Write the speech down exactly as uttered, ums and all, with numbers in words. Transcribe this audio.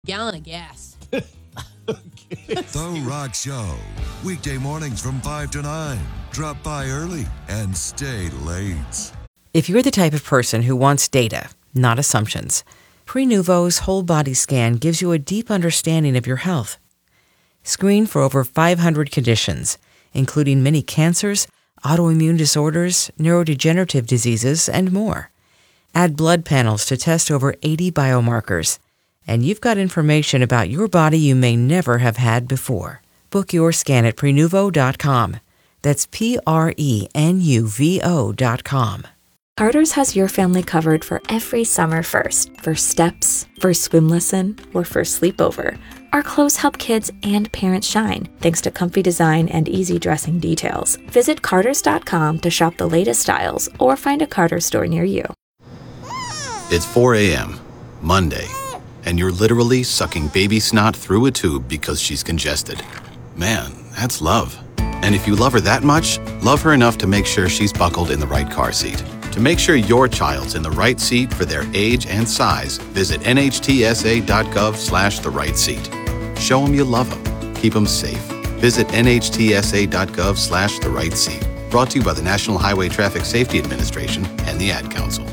Gallon of gas. The Rock Show. Weekday mornings from five to nine. Drop by early and stay late. If you're the type of person who wants data, not assumptions, Prenuvo's whole body scan gives you a deep understanding of your health. Screen for over five hundred conditions, including many cancers, autoimmune disorders, neurodegenerative diseases, and more. Add blood panels to test over eighty biomarkers. And you've got information about your body you may never have had before. Book your scan at Prenuvo dot com. That's P R E N U V O dot com. Carter's has your family covered for every summer first. First steps, first swim lesson, or first sleepover. Our clothes help kids and parents shine, thanks to comfy design and easy dressing details. Visit Carter's dot com to shop the latest styles or find a Carter's store near you. It's four a.m., Monday, and you're literally sucking baby snot through a tube because she's congested. Man, that's love. And if you love her that much, love her enough to make sure she's buckled in the right car seat. To make sure your child's in the right seat for their age and size, visit N H T S A dot gov slash the right seat. Show them you love them. Keep them safe. Visit N H T S A dot gov slash the right seat. Brought to you by the National Highway Traffic Safety Administration and the Ad Council.